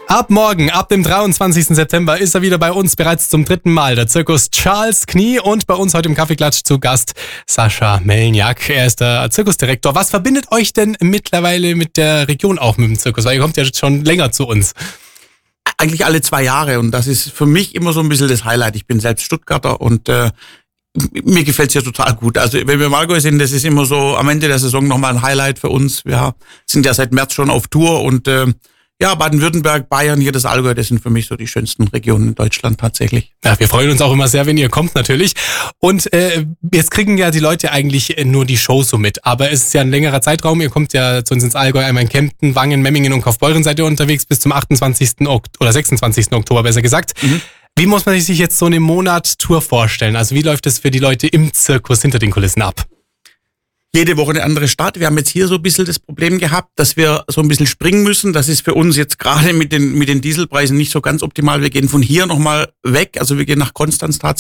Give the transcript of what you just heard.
Ab morgen, ab dem 23. September, ist er wieder bei uns, bereits zum 3. Mal, der Zirkus Charles Knie, und bei uns heute im Kaffeeklatsch zu Gast Sascha Melniak. Er ist der Zirkusdirektor. Was verbindet euch denn mittlerweile mit der Region auch mit dem Zirkus? Weil ihr kommt ja schon länger zu uns. Eigentlich alle 2 Jahre, und das ist für mich immer so ein bisschen das Highlight. Ich bin selbst Stuttgarter und mir gefällt's ja total gut. Also wenn wir im Allgäu sind, das ist immer so am Ende der Saison nochmal ein Highlight für uns. Wir sind ja seit März schon auf Tour und Baden-Württemberg, Bayern, hier das Allgäu, das sind für mich so die schönsten Regionen in Deutschland tatsächlich. Ja, wir freuen uns auch immer sehr, wenn ihr kommt natürlich. Und jetzt kriegen ja die Leute eigentlich nur die Show so mit. Aber es ist ja ein längerer Zeitraum. Ihr kommt ja zu uns ins Allgäu, einmal in Kempten, Wangen, Memmingen und Kaufbeuren seid ihr unterwegs bis zum 28. oder 26. Oktober besser gesagt. Mhm. Wie muss man sich jetzt so eine Monat-Tour vorstellen? Also wie läuft es für die Leute im Zirkus hinter den Kulissen ab? Jede Woche eine andere Stadt. Wir haben jetzt hier so ein bisschen das Problem gehabt, dass wir so ein bisschen springen müssen. Das ist für uns jetzt gerade mit den Dieselpreisen nicht so ganz optimal. Wir gehen von hier nochmal weg. Also wir gehen nach Konstanz tatsächlich.